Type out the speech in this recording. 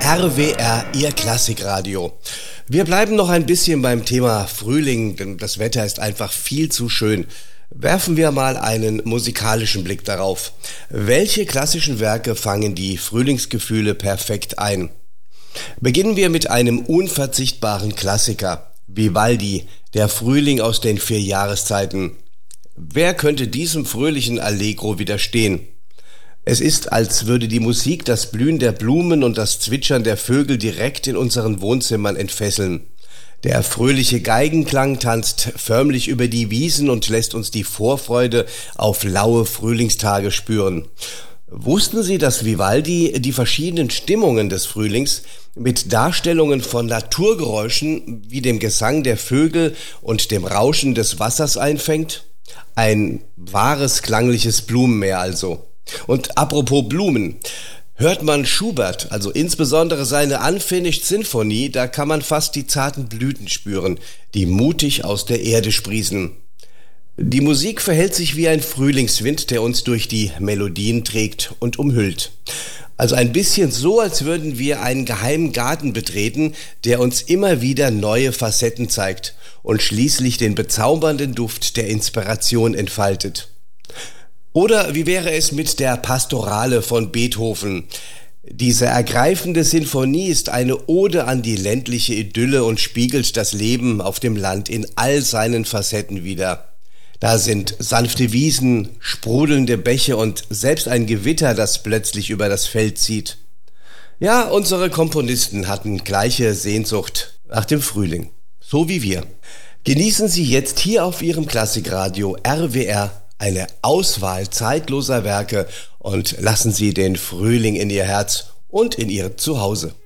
RWR, Ihr Klassikradio. Wir bleiben noch ein bisschen beim Thema Frühling, denn das Wetter ist einfach viel zu schön. Werfen wir mal einen musikalischen Blick darauf. Welche klassischen Werke fangen die Frühlingsgefühle perfekt ein? Beginnen wir mit einem unverzichtbaren Klassiker. Vivaldi, der Frühling aus den 4 Jahreszeiten. Wer könnte diesem fröhlichen Allegro widerstehen? Es ist, als würde die Musik das Blühen der Blumen und das Zwitschern der Vögel direkt in unseren Wohnzimmern entfesseln. Der fröhliche Geigenklang tanzt förmlich über die Wiesen und lässt uns die Vorfreude auf laue Frühlingstage spüren. Wussten Sie, dass Vivaldi die verschiedenen Stimmungen des Frühlings mit Darstellungen von Naturgeräuschen wie dem Gesang der Vögel und dem Rauschen des Wassers einfängt? Ein wahres klangliches Blumenmeer also. Und apropos Blumen, hört man Schubert, also insbesondere seine Unfinished Sinfonie, da kann man fast die zarten Blüten spüren, die mutig aus der Erde sprießen. Die Musik verhält sich wie ein Frühlingswind, der uns durch die Melodien trägt und umhüllt. Also ein bisschen so, als würden wir einen geheimen Garten betreten, der uns immer wieder neue Facetten zeigt und schließlich den bezaubernden Duft der Inspiration entfaltet. Oder wie wäre es mit der Pastorale von Beethoven? Diese ergreifende Sinfonie ist eine Ode an die ländliche Idylle und spiegelt das Leben auf dem Land in all seinen Facetten wider. Da sind sanfte Wiesen, sprudelnde Bäche und selbst ein Gewitter, das plötzlich über das Feld zieht. Ja, unsere Komponisten hatten gleiche Sehnsucht nach dem Frühling, so wie wir. Genießen Sie jetzt hier auf Ihrem Klassikradio RWR eine Auswahl zeitloser Werke und lassen Sie den Frühling in Ihr Herz und in Ihr Zuhause.